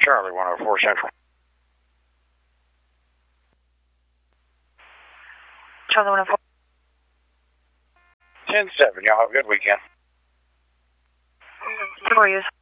Charlie 104 Central. Charlie 104. 10-7. Y'all have a good weekend. How are you?